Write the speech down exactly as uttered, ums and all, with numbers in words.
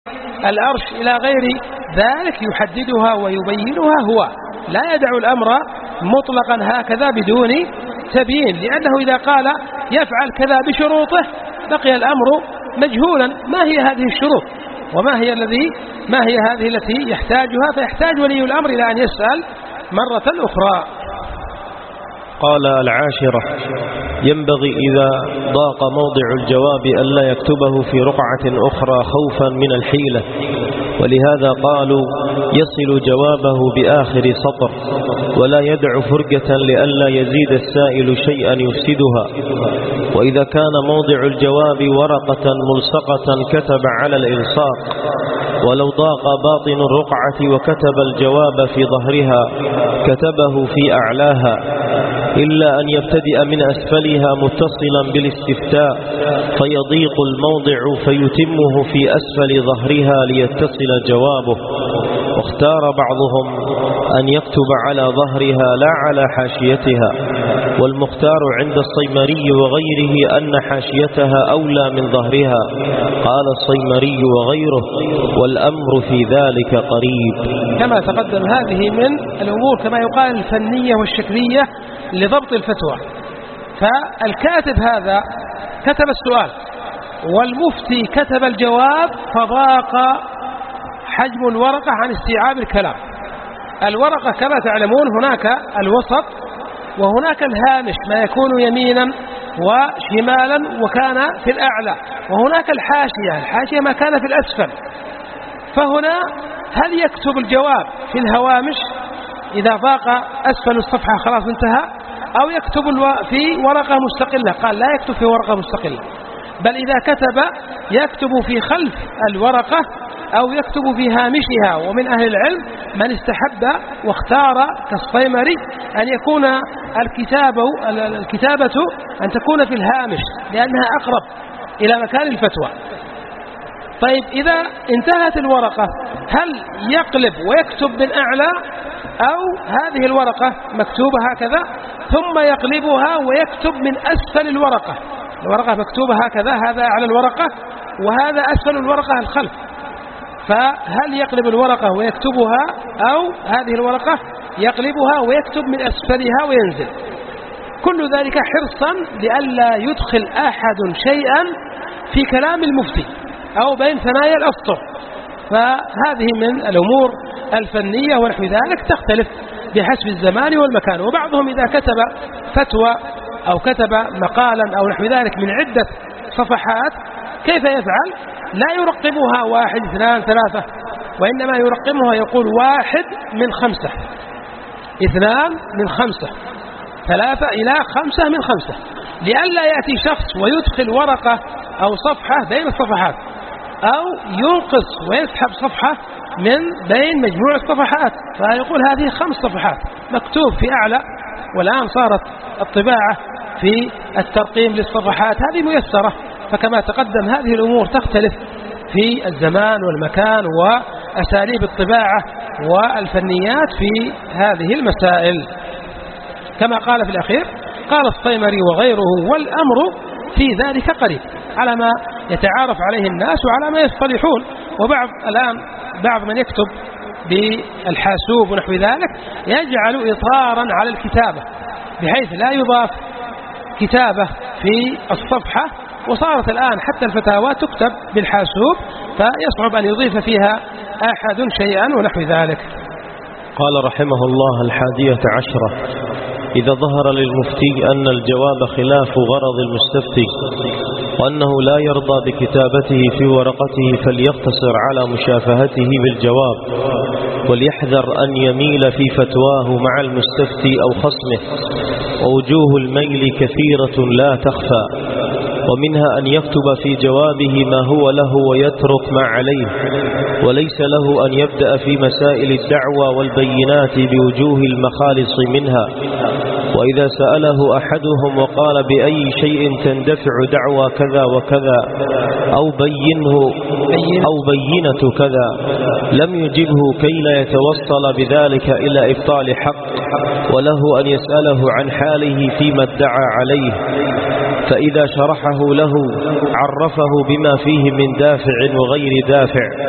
الأرش إلى غير ذلك يحددها ويبينها هو، لا يدع الأمر مطلقا هكذا بدون تبيين، لأنه إذا قال يفعل كذا بشروطه بقي الأمر مجهولا ما هي هذه الشروط وما هي الذي ما هي هذه التي يحتاجها، فيحتاج ولي الأمر إلى أن يسأل مرة أخرى. قال العاشرة: ينبغي إذا ضاق موضع الجواب ألا يكتبه في رقعة أخرى خوفا من الحيلة، ولهذا قالوا يصل جوابه بآخر سطر ولا يدع فرجة لئلا يزيد السائل شيئا يفسدها. وإذا كان موضع الجواب ورقة ملصقة كتب على الإلصاق، ولو ضاق باطن الرقعة وكتب الجواب في ظهرها كتبه في أعلاها، إلا أن يبتدئ من أسفلها متصلا بالاستفتاء فيضيق الموضع فيتمه في أسفل ظهرها ليتصل جوابه. واختار بعضهم أن يكتب على ظهرها لا على حاشيتها، والمختار عند الصيمري وغيره أن حاشيتها أولى من ظهرها. قال الصيمري وغيره: والأمر في ذلك قريب. كما تقدم هذه من الأمور كما يقال الفنية والشكلية لضبط الفتوى. فالكاتب هذا كتب السؤال والمفتي كتب الجواب فضاق حجم الورقة عن استيعاب الكلام. الورقة كما تعلمون هناك الوسط وهناك الهامش ما يكون يمينا وشمالا وكان في الأعلى، وهناك الحاشية الحاشية ما كان في الأسفل. فهنا هل يكتب الجواب في الهوامش إذا ضاق أسفل الصفحة خلاص انتهى، أو يكتب في ورقة مستقلة؟ قال لا يكتب في ورقة مستقلة، بل إذا كتب يكتب في خلف الورقة أو يكتب في هامشها. ومن أهل العلم من استحب واختار كالصيمري أن يكون الكتابة, الكتابة أن تكون في الهامش لأنها أقرب إلى مكان الفتوى. طيب إذا انتهت الورقة هل يقلب ويكتب من أعلى، أو هذه الورقة مكتوبة هكذا ثم يقلبها ويكتب من أسفل الورقة؟ الورقة مكتوبة هكذا، هذا أعلى الورقة وهذا أسفل الورقة الخلف، فهل يقلب الورقة ويكتبها، أو هذه الورقة يقلبها ويكتب من أسفلها وينزل؟ كل ذلك حرصا لئلا يدخل أحد شيئا في كلام المفتي أو بين ثنايا الأسطر. فهذه من الأمور الفنية ونحو ذلك تختلف بحسب الزمان والمكان. وبعضهم إذا كتب فتوى أو كتب مقالا أو نحو ذلك من عدة صفحات كيف يفعل؟ لا يرقمها واحد اثنان ثلاثة، وإنما يرقمها يقول واحد من خمسة، اثنان من خمسة، ثلاثة إلى خمسة من خمسة، لئلا يأتي شخص ويدخل ورقة أو صفحة بين الصفحات، أو ينقص ويسحب صفحة من بين مجموع الصفحات، فيقول هذه خمس صفحات مكتوب في أعلى. والآن صارت الطباعة في الترقيم للصفحات هذه ميسرة، فكما تقدم هذه الأمور تختلف في الزمان والمكان وأساليب الطباعة والفنيات في هذه المسائل. كما قال في الأخير قال الصيمري وغيره: والأمر في ذلك قريب، على ما يتعارف عليه الناس وعلى ما يصطلحون. وبعض الآن بعض من يكتب بالحاسوب ونحو ذلك يجعل إطارا على الكتابة بحيث لا يضاف كتابة في الصفحة، وصارت الآن حتى الفتاوى تكتب بالحاسوب فيصعب أن يضيف فيها أحد شيئا ونحو ذلك. قال رحمه الله: الحادية عشرة: إذا ظهر للمفتي أن الجواب خلاف غرض المستفتي وأنه لا يرضى بكتابته في ورقته فليقتصر على مشافهته بالجواب، وليحذر أن يميل في فتواه مع المستفتي أو خصمه، ووجوه الميل كثيرة لا تخفى، ومنها أن يكتب في جوابه ما هو له ويترك ما عليه، وليس له أن يبدأ في مسائل الدعوى والبينات بوجوه المخالص منها. وإذا سأله أحدهم وقال بأي شيء تندفع دعوى كذا وكذا أو بينه أو بينة كذا لم يجبه كي لا يتوصل بذلك إلى إبطال حق، وله أن يسأله عن حاله فيما ادعى عليه، فإذا شرحه له عرفه بما فيه من دافع وغير دافع.